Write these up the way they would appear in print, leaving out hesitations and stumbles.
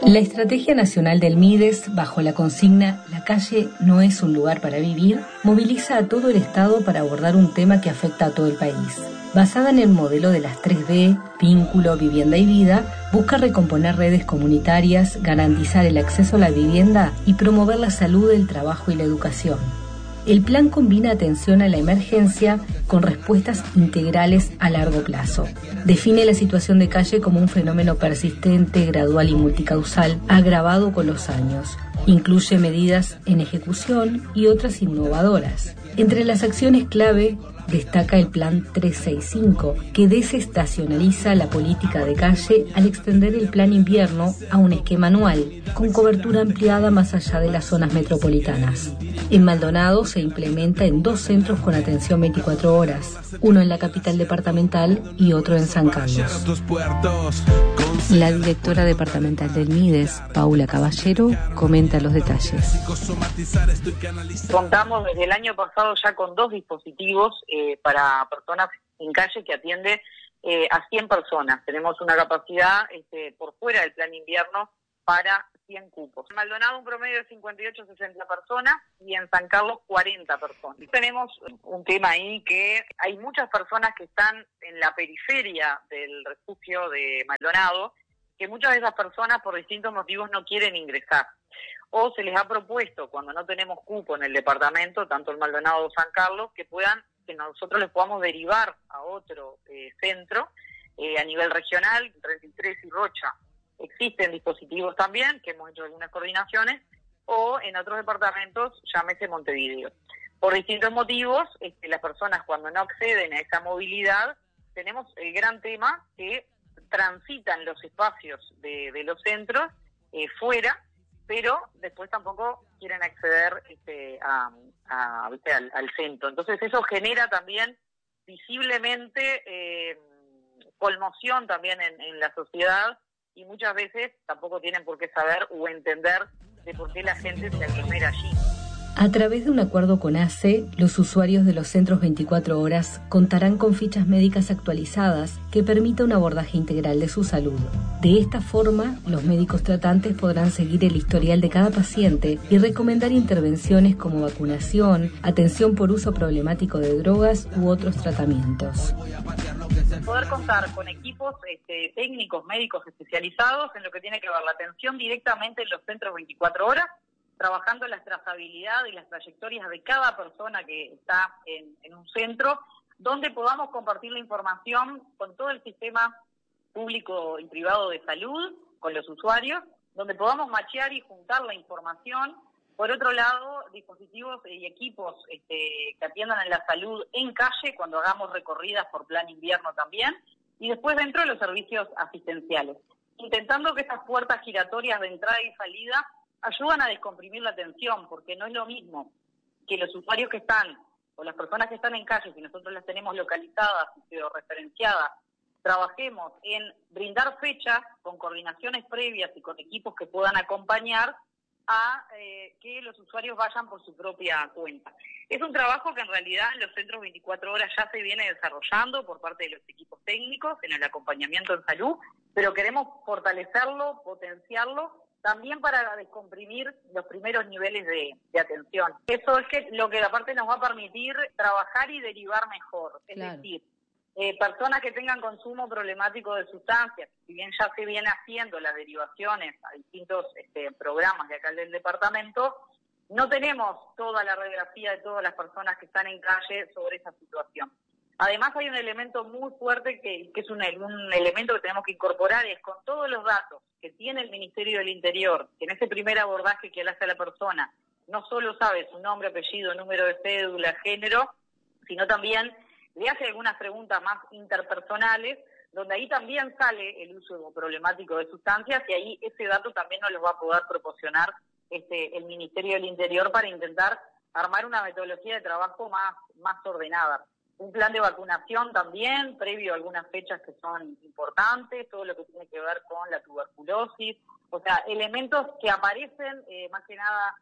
La Estrategia Nacional del MIDES, bajo la consigna "La calle no es un lugar para vivir", moviliza a todo el Estado para abordar un tema que afecta a todo el país. Basada en el modelo de las 3D, vínculo, vivienda y vida, busca recomponer redes comunitarias, garantizar el acceso a la vivienda y promover la salud, el trabajo y la educación. El plan combina atención a la emergencia con respuestas integrales a largo plazo. Define la situación de calle como un fenómeno persistente, gradual y multicausal, agravado con los años. Incluye medidas en ejecución y otras innovadoras. Entre las acciones clave destaca el Plan 365, que desestacionaliza la política de calle al extender el Plan Invierno a un esquema anual, con cobertura ampliada más allá de las zonas metropolitanas. En Maldonado se implementa en 2 centros con atención 24 horas, uno en la capital departamental y otro en San Carlos. La directora departamental del MIDES, Paula Caballero, comenta los detalles. Contamos desde el año pasado ya con 2 dispositivos para personas en calle que atiende a 100 personas. Tenemos una capacidad por fuera del plan invierno para 100 cupos. En Maldonado un promedio de 58-60 personas y en San Carlos 40 personas. Tenemos un tema ahí que hay muchas personas que están en la periferia del refugio de Maldonado, que muchas de esas personas por distintos motivos no quieren ingresar. O se les ha propuesto, cuando no tenemos cupo en el departamento, tanto en Maldonado o San Carlos, que nosotros les podamos derivar a otro centro a nivel regional, 33 y Rocha. Existen dispositivos también, que hemos hecho algunas coordinaciones, o en otros departamentos, llámese Montevideo. Por distintos motivos, las personas cuando no acceden a esa movilidad, tenemos el gran tema que transitan los espacios de los centros fuera, pero después tampoco quieren acceder al centro. Entonces eso genera también visiblemente conmoción también en la sociedad, y muchas veces tampoco tienen por qué saber o entender de por qué la gente se aglomera allí. A través de un acuerdo con ACE, los usuarios de los centros 24 horas contarán con fichas médicas actualizadas que permita un abordaje integral de su salud. De esta forma, los médicos tratantes podrán seguir el historial de cada paciente y recomendar intervenciones como vacunación, atención por uso problemático de drogas u otros tratamientos. Poder contar con equipos técnicos, médicos especializados en lo que tiene que ver la atención directamente en los centros 24 horas, trabajando la trazabilidad y las trayectorias de cada persona que está en un centro, donde podamos compartir la información con todo el sistema público y privado de salud, con los usuarios, donde podamos machear y juntar la información. Por otro lado, dispositivos y equipos que atiendan en la salud en calle cuando hagamos recorridas por plan invierno también, y después dentro de los servicios asistenciales, intentando que estas puertas giratorias de entrada y salida ayudan a descomprimir la atención, porque no es lo mismo que los usuarios que están, o las personas que están en calle, si nosotros las tenemos localizadas y referenciadas, trabajemos en brindar fechas con coordinaciones previas y con equipos que puedan acompañar a que los usuarios vayan por su propia cuenta. Es un trabajo que en realidad en los centros 24 horas ya se viene desarrollando por parte de los equipos técnicos en el acompañamiento en salud, pero queremos fortalecerlo, potenciarlo, también para descomprimir los primeros niveles de atención. Eso es lo que aparte nos va a permitir trabajar y derivar mejor. Es decir, personas que tengan consumo problemático de sustancias, si bien ya se viene haciendo las derivaciones a distintos programas de acá del departamento, no tenemos toda la radiografía de todas las personas que están en calle sobre esa situación. Además hay un elemento muy fuerte que es un elemento que tenemos que incorporar, es con todos los datos que tiene el Ministerio del Interior, que en ese primer abordaje que le hace a la persona, no solo sabe su nombre, apellido, número de cédula, género, sino también le hace algunas preguntas más interpersonales, donde ahí también sale el uso problemático de sustancias, y ahí ese dato también nos lo va a poder proporcionar el Ministerio del Interior para intentar armar una metodología de trabajo más ordenada. Un plan de vacunación también, previo a algunas fechas que son importantes, todo lo que tiene que ver con la tuberculosis, o sea, elementos que aparecen más que nada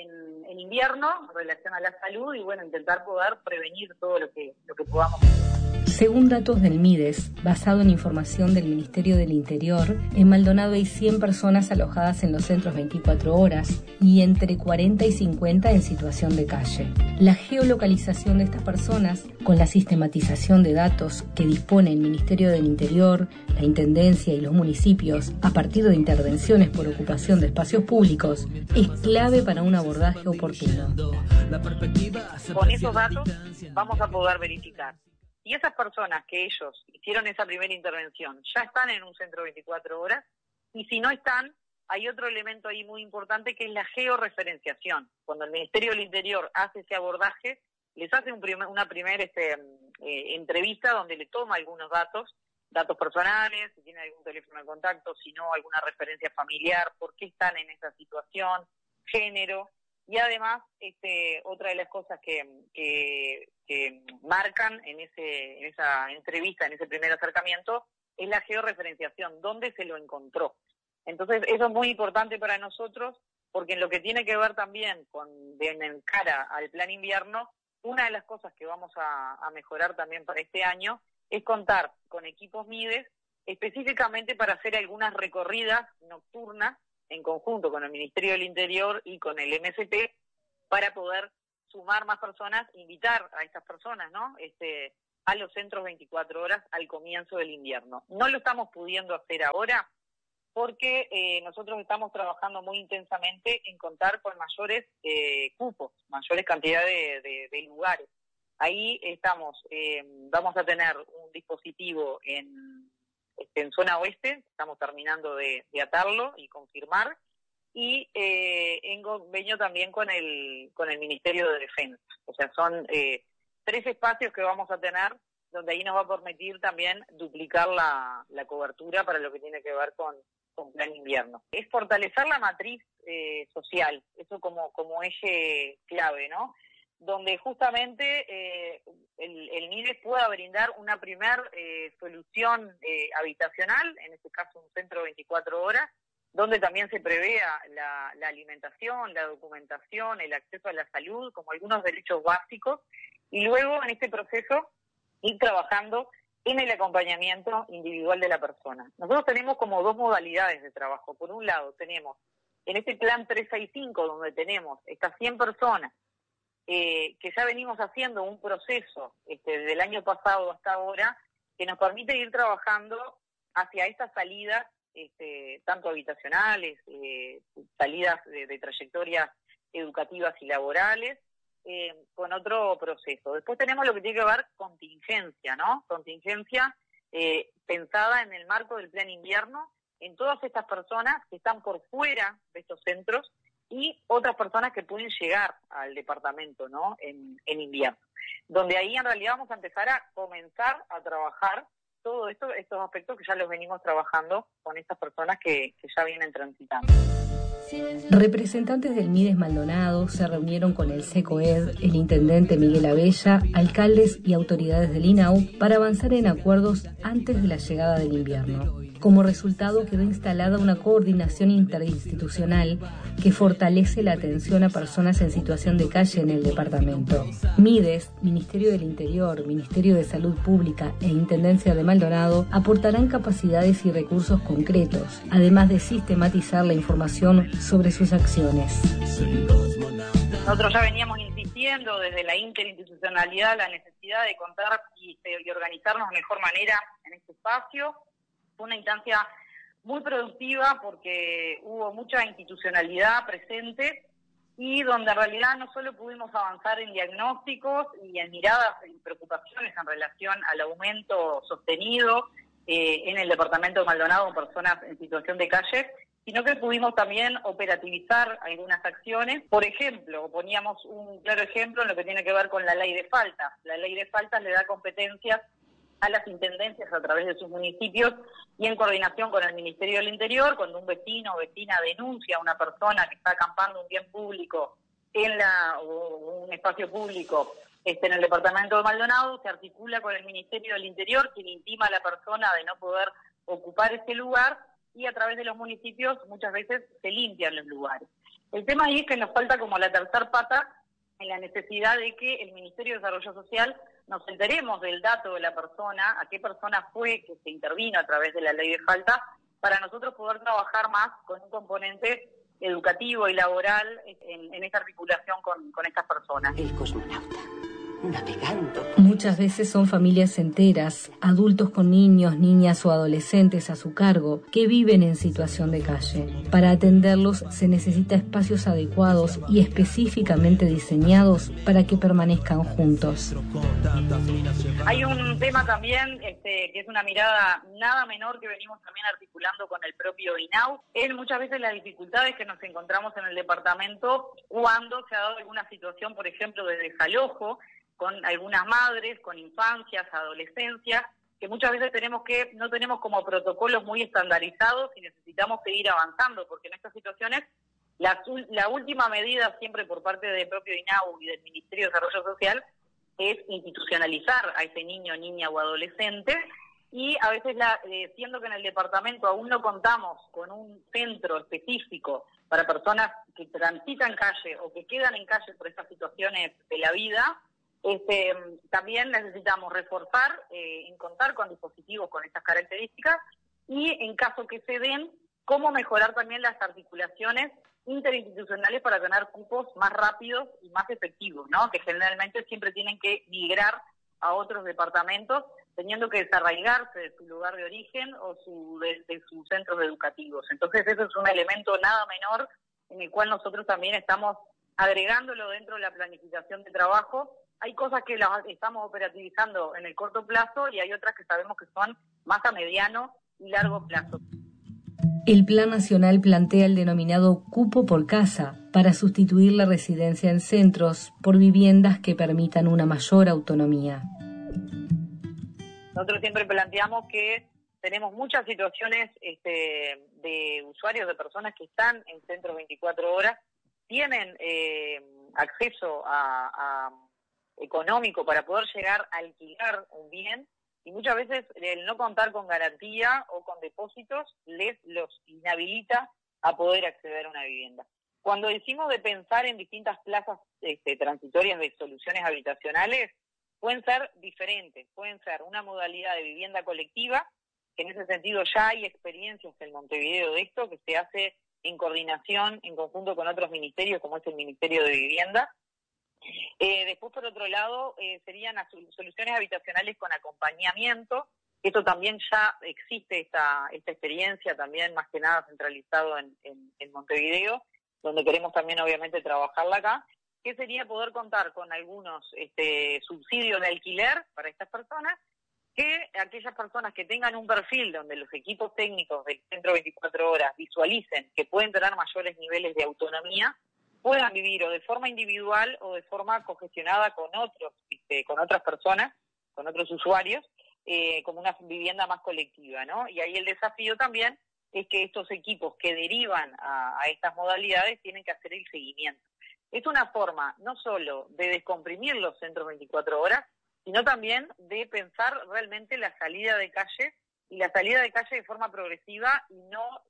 en invierno en relación a la salud, y bueno, intentar poder prevenir todo lo que podamos. Según datos del MIDES, basado en información del Ministerio del Interior, en Maldonado hay 100 personas alojadas en los centros 24 horas y entre 40 y 50 en situación de calle. La geolocalización de estas personas, con la sistematización de datos que dispone el Ministerio del Interior, la Intendencia y los municipios a partir de intervenciones por ocupación de espacios públicos, es clave para un abordaje oportuno. Con esos datos vamos a poder verificar si esas personas que ellos hicieron esa primera intervención ya están en un centro 24 horas, y si no están, hay otro elemento ahí muy importante que es la georreferenciación. Cuando el Ministerio del Interior hace ese abordaje, les hace una primera entrevista donde le toma algunos datos personales, si tienen algún teléfono de contacto, si no, alguna referencia familiar, por qué están en esa situación, género. Y además, otra de las cosas que marcan en esa entrevista, en ese primer acercamiento, es la georreferenciación, dónde se lo encontró. Entonces, eso es muy importante para nosotros, porque en lo que tiene que ver también en cara al plan invierno, una de las cosas que vamos a mejorar también para este año es contar con equipos MIDES específicamente para hacer algunas recorridas nocturnas en conjunto con el Ministerio del Interior y con el MSP para poder sumar más personas, invitar a estas personas, ¿no? A los centros 24 horas al comienzo del invierno. No lo estamos pudiendo hacer ahora porque nosotros estamos trabajando muy intensamente en contar con mayores cupos, mayores cantidades de lugares. Ahí vamos a tener un dispositivo en zona oeste, estamos terminando de atarlo y confirmar, y en convenio también con el Ministerio de Defensa. O sea, son 3 espacios que vamos a tener, donde ahí nos va a permitir también duplicar la cobertura para lo que tiene que ver con plan invierno. Es fortalecer la matriz social, eso como eje clave, ¿no? Donde justamente el MIDES pueda brindar una primer solución habitacional, en este caso un centro 24 horas, donde también se prevea la alimentación, la documentación, el acceso a la salud, como algunos derechos básicos, y luego en este proceso ir trabajando en el acompañamiento individual de la persona. Nosotros tenemos como 2 modalidades de trabajo. Por un lado tenemos en este plan 365, donde tenemos estas 100 personas, que ya venimos haciendo un proceso desde el año pasado hasta ahora, que nos permite ir trabajando hacia estas salidas, tanto habitacionales, salidas de trayectorias educativas y laborales, con otro proceso. Después tenemos lo que tiene que ver contingencia, ¿no? Contingencia pensada en el marco del plan invierno, en todas estas personas que están por fuera de estos centros y otras personas que pueden llegar al departamento, ¿no? En invierno. Donde ahí en realidad vamos a empezar a comenzar a trabajar todo estos aspectos que ya los venimos trabajando con estas personas que ya vienen transitando. Representantes del MIDES Maldonado se reunieron con el SECOED, el intendente Miguel Abella, alcaldes y autoridades del INAU para avanzar en acuerdos antes de la llegada del invierno. Como resultado quedó instalada una coordinación interinstitucional que fortalece la atención a personas en situación de calle en el departamento. MIDES, Ministerio del Interior, Ministerio de Salud Pública e Intendencia de Maldonado aportarán capacidades y recursos concretos, además de sistematizar la información sobre sus acciones. Nosotros ya veníamos insistiendo desde la interinstitucionalidad la necesidad de contar y organizarnos de mejor manera en este espacio. Fue una instancia muy productiva porque hubo mucha institucionalidad presente y donde en realidad no solo pudimos avanzar en diagnósticos y en miradas y preocupaciones en relación al aumento sostenido en el departamento de Maldonado en personas en situación de calle, sino que pudimos también operativizar algunas acciones. Por ejemplo, poníamos un claro ejemplo en lo que tiene que ver con la ley de faltas. La ley de faltas le da competencias a las intendencias a través de sus municipios y en coordinación con el Ministerio del Interior, cuando un vecino o vecina denuncia a una persona que está acampando un bien público o un espacio público en el departamento de Maldonado, se articula con el Ministerio del Interior, quien intima a la persona de no poder ocupar ese lugar, y a través de los municipios muchas veces se limpian los lugares. El tema ahí es que nos falta como la tercer pata en la necesidad de que el Ministerio de Desarrollo Social nos enteremos del dato de la persona, a qué persona fue que se intervino a través de la ley de falta, para nosotros poder trabajar más con un componente educativo y laboral en esta articulación con estas personas. El cosmonauta, navegando. Muchas veces son familias enteras, adultos con niños, niñas o adolescentes a su cargo, que viven en situación de calle. Para atenderlos se necesita espacios adecuados y específicamente diseñados para que permanezcan juntos. Hay un tema también que es una mirada nada menor que venimos también articulando con el propio INAU. Es muchas veces las dificultades que nos encontramos en el departamento cuando se ha dado alguna situación, por ejemplo, de desalojo, con algunas madres, con infancias, adolescencias, que muchas veces no tenemos como protocolos muy estandarizados y necesitamos seguir avanzando, porque en estas situaciones la última medida siempre por parte del propio INAU y del Ministerio de Desarrollo Social es institucionalizar a ese niño, niña o adolescente, y a veces siendo que en el departamento aún no contamos con un centro específico para personas que transitan calle o que quedan en calle por estas situaciones de la vida, también necesitamos reforzar, en contar con dispositivos con estas características y en caso que se den, cómo mejorar también las articulaciones interinstitucionales para tener cupos más rápidos y más efectivos, ¿no? Que generalmente siempre tienen que migrar a otros departamentos, teniendo que desarraigarse de su lugar de origen o de sus centros educativos. Entonces eso es un elemento nada menor en el cual nosotros también estamos agregándolo dentro de la planificación de trabajo. Hay cosas que las estamos operativizando en el corto plazo y hay otras que sabemos que son más a mediano y largo plazo. El Plan Nacional plantea el denominado cupo por casa para sustituir la residencia en centros por viviendas que permitan una mayor autonomía. Nosotros siempre planteamos que tenemos muchas situaciones de usuarios, de personas que están en centros 24 horas, tienen acceso a económico para poder llegar a alquilar un bien, y muchas veces el no contar con garantía o con depósitos los inhabilita a poder acceder a una vivienda. Cuando decimos de pensar en distintas plazas transitorias de soluciones habitacionales, pueden ser diferentes, pueden ser una modalidad de vivienda colectiva, que en ese sentido ya hay experiencias en Montevideo de esto, que se hace en coordinación, en conjunto con otros ministerios, como es el Ministerio de Vivienda. Después, por otro lado, serían soluciones habitacionales con acompañamiento. Esto también ya existe, esta experiencia también más que nada centralizado en Montevideo, donde queremos también obviamente trabajarla acá, que sería poder contar con algunos subsidios de alquiler para estas personas, que aquellas personas que tengan un perfil donde los equipos técnicos del Centro 24 Horas visualicen que pueden tener mayores niveles de autonomía, puedan vivir o de forma individual o de forma cogestionada con otras personas, con otros usuarios, como una vivienda más colectiva, ¿no? Y ahí el desafío también es que estos equipos que derivan a estas modalidades tienen que hacer el seguimiento. Es una forma no solo de descomprimir los centros 24 horas, sino también de pensar realmente la salida de calle, y la salida de calle de forma progresiva y no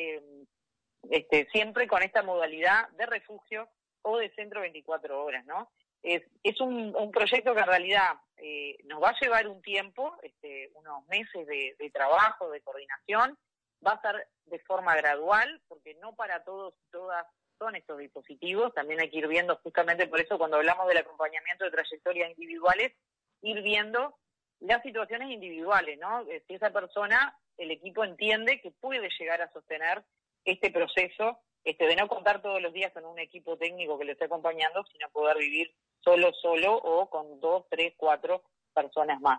siempre con esta modalidad de refugio o de centro 24 horas, ¿no? Es un proyecto que en realidad nos va a llevar un tiempo, unos meses de trabajo, de coordinación. Va a ser de forma gradual, porque no para todos y todas son estos dispositivos. También hay que ir viendo, justamente por eso cuando hablamos del acompañamiento de trayectorias individuales, ir viendo las situaciones individuales, ¿no? Si esa persona, el equipo entiende que puede llegar a sostener este proceso, de no contar todos los días con un equipo técnico que le esté acompañando, sino poder vivir solo o con 2, 3, 4 personas más.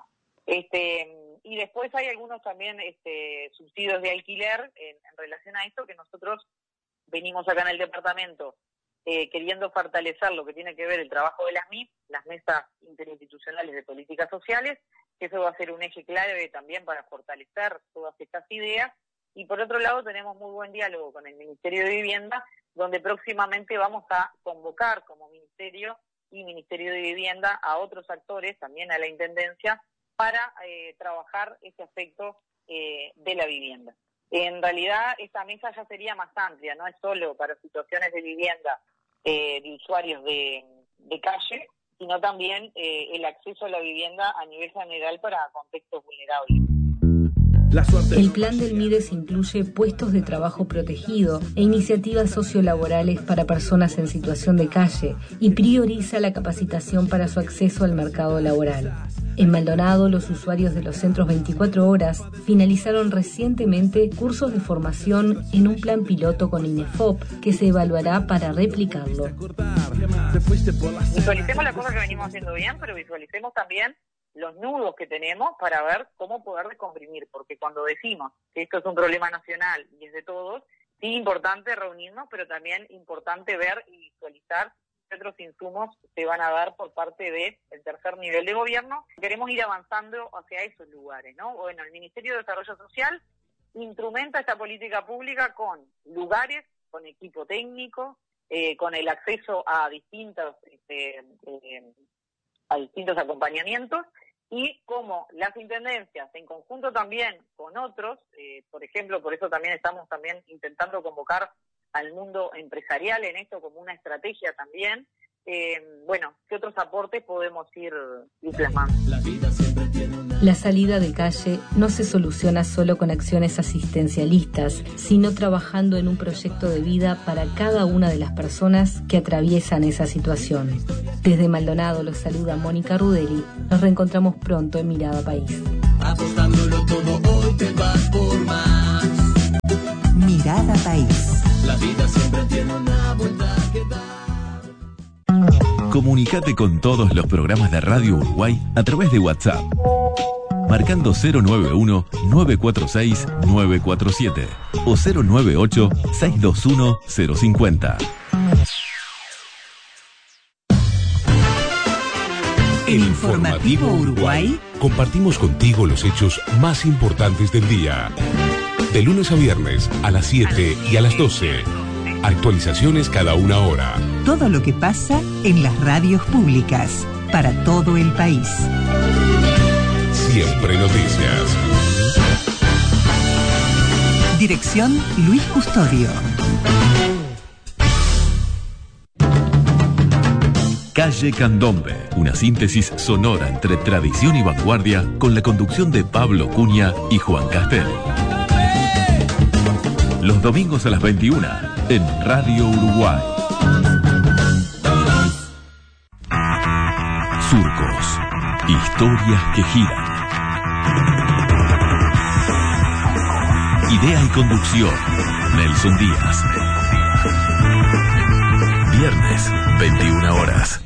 Y después hay algunos también subsidios de alquiler en relación a esto, que nosotros venimos acá en el departamento queriendo fortalecer lo que tiene que ver el trabajo de las MIP, las mesas interinstitucionales de políticas sociales, que eso va a ser un eje clave también para fortalecer todas estas ideas. Y por otro lado tenemos muy buen diálogo con el Ministerio de Vivienda, donde próximamente vamos a convocar como Ministerio y Ministerio de Vivienda a otros actores, también a la Intendencia, para trabajar este aspecto de la vivienda. En realidad esta mesa ya sería más amplia, no es solo para situaciones de vivienda de usuarios de calle, sino también el acceso a la vivienda a nivel general para contextos vulnerables. El plan del MIDES incluye puestos de trabajo protegido e iniciativas sociolaborales para personas en situación de calle y prioriza la capacitación para su acceso al mercado laboral. En Maldonado, los usuarios de los centros 24 horas finalizaron recientemente cursos de formación en un plan piloto con INEFOP que se evaluará para replicarlo. Visualicemos las cosas que venimos haciendo bien, pero visualicemos también los nudos que tenemos para ver cómo poder descomprimir, porque cuando decimos que esto es un problema nacional y es de todos, sí importante reunirnos, pero también importante ver y visualizar qué otros insumos se van a dar por parte del tercer nivel de gobierno. Queremos ir avanzando hacia esos lugares, ¿no? Bueno, el Ministerio de Desarrollo Social instrumenta esta política pública con lugares, con equipo técnico, con el acceso a distintos acompañamientos, y como las intendencias, en conjunto también con otros, por ejemplo, por eso también estamos intentando convocar al mundo empresarial en esto como una estrategia también, ¿qué otros aportes podemos ir plasmando? La salida de calle no se soluciona solo con acciones asistencialistas, sino trabajando en un proyecto de vida para cada una de las personas que atraviesan esa situación. Desde Maldonado los saluda Mónica Rudeli. Nos reencontramos pronto en Mirada País. Apostándolo todo, hoy te vas por más. Mirada País. La vida siempre tiene una vuelta que dar. Comunicate con todos los programas de Radio Uruguay a través de WhatsApp, marcando 091-946-947 o 098-621-050. El Informativo Uruguay. Compartimos contigo los hechos más importantes del día. De lunes a viernes a las 7 y a las 12. Actualizaciones cada una hora. Todo lo que pasa en las radios públicas para todo el país. Siempre noticias. Dirección Luis Custodio. Calle Candombe, una síntesis sonora entre tradición y vanguardia con la conducción de Pablo Cunha y Juan Castel. Los domingos a las 21 en Radio Uruguay. Surcos, historias que giran. Idea y conducción, Nelson Díaz. Viernes, 21 horas.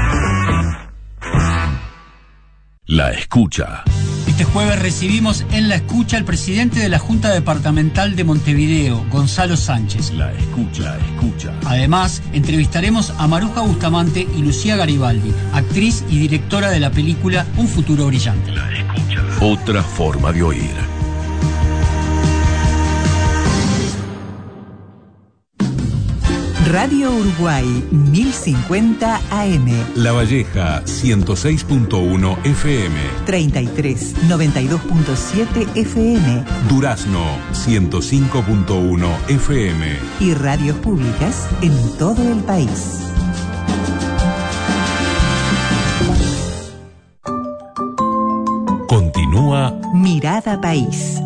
La Escucha. Este jueves recibimos en La Escucha al presidente de la Junta Departamental de Montevideo, Gonzalo Sánchez. La Escucha, Escucha. Además, entrevistaremos a Maruja Bustamante y Lucía Garibaldi, actriz y directora de la película Un Futuro Brillante. La Escucha. Otra forma de oír. Radio Uruguay 1050 AM. La Valleja 106.1 FM. 33 92.7 FM. Durazno 105.1 FM. Y radios públicas en todo el país. Continúa Mirada País.